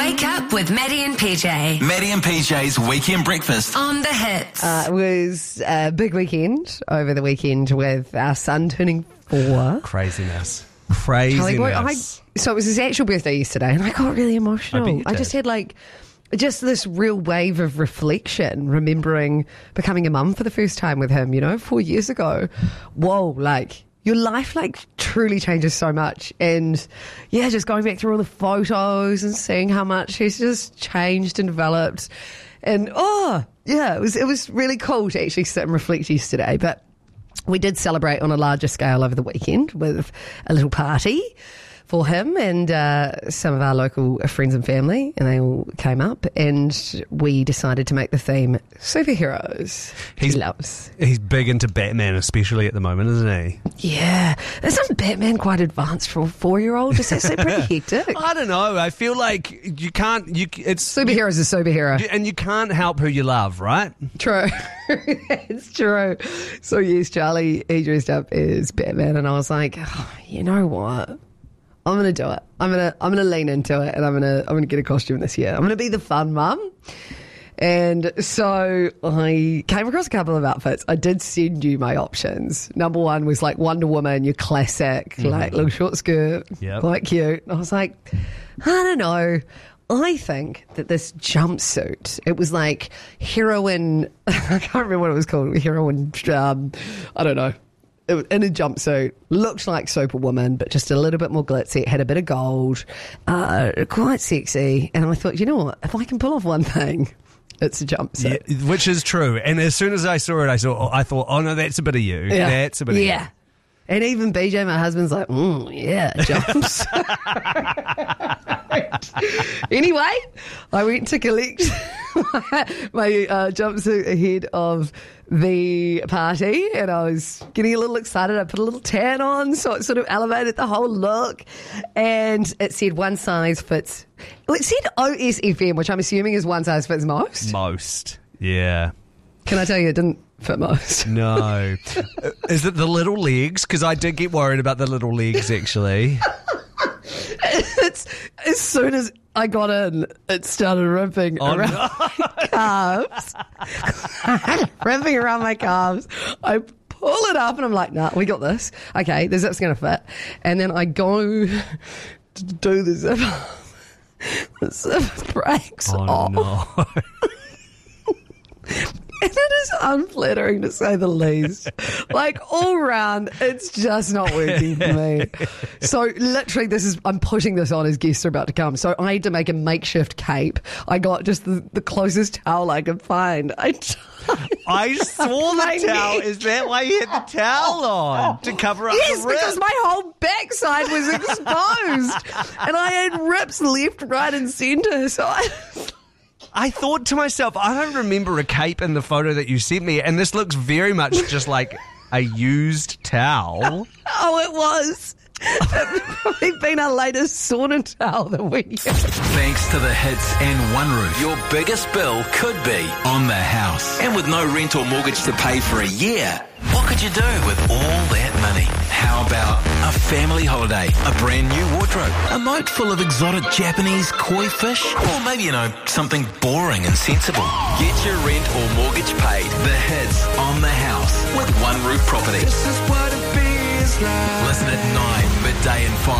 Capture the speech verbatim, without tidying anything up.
Wake up with Maddie and P J. Maddie and P J's Weekend Breakfast. On the Hits. Uh, it was a big weekend over the weekend with our son turning four. Craziness. Charlie Craziness. boy, I, so it was his actual birthday yesterday, and I got really emotional. I bet you I just did. had like just this real wave of reflection, remembering becoming a mum for the first time with him, you know, four years ago. Whoa, like your life like truly changes so much. And yeah, just going back through all the photos and seeing how much he's just changed and developed. And oh, yeah, it was it was really cool to actually sit and reflect yesterday. But we did celebrate on a larger scale over the weekend with a little party for him and uh, some of our local friends and family, and they all came up, and we decided to make the theme superheroes. He's- he loves. He's big into Batman, especially at the moment, isn't he? Yeah. Isn't Batman quite advanced for a four-year-old? Does that seem pretty hectic? I don't know. I feel like you can't. You it's Superhero's a superhero. and you can't help who you love, right? True. It's true. So yes, Charlie, he dressed up as Batman, and I was like, oh, you know what? I'm gonna do it. I'm gonna I'm gonna lean into it, and I'm gonna I'm gonna get a costume this year. I'm gonna be the fun mum. And so I came across a couple of outfits. I did send you my options. Number one was like Wonder Woman, your classic, mm-hmm. like little short skirt, Yep. quite cute. And I was like, I don't know. I think that this jumpsuit, it was like heroin, I can't remember what it was called, heroin, um, I don't know, it was in a jumpsuit, looked like Superwoman, but just a little bit more glitzy. It had a bit of gold, uh, quite sexy. And I thought, you know what, if I can pull off one thing, it's a jumpsuit. Yeah, which is true. And as soon as I saw it, I saw. I thought, oh no, that's a bit of you. Yeah. That's a bit of yeah. you. And even B J, my husband's like, mm, yeah, jumps. Anyway, I went to collect my, my uh, jumpsuit ahead of the party, and I was getting a little excited. I put a little tan on, so it sort of elevated the whole look. And it said one size fits. Well, it said O S F M, which I'm assuming is one size fits most. Most. Yeah. Can I tell you, it didn't fit most. No. Is it the little legs? Because I did get worried about the little legs, actually. It's as soon as I got in, it started ripping Oh, around no. my calves. Ripping around my calves. I pull it up and I'm like, nah, we got this. Okay, the zip's going to fit. And then I go to do the zip. The zip breaks Oh, off. no. And it is unflattering to say the least. Like all round, it's just not working for me. So literally, this is I'm putting this on as guests are about to come. So I had to make a makeshift cape. I got just the, the closest towel I could find. I, I saw My the towel. neck. Is that why you had the towel on? To cover up yes, the rip? because my whole backside was exposed, and I had rips left, right, and centre. So I. I thought to myself, I don't remember a cape in the photo that you sent me, and this looks very much just like a used towel. Oh, it was. It probably been our latest sauna towel that we used. Thanks to the hits and One Roof, your biggest bill could be on the house. And with no rent or mortgage to pay for a year, what could you do with all that money? How about a family holiday, a brand new wardrobe, a moat full of exotic Japanese koi fish, or maybe, you know, something boring and sensible? Get your rent or mortgage paid. The hits on the house with One Roof Property. This is what it feels like. Listen at nine, midday and five.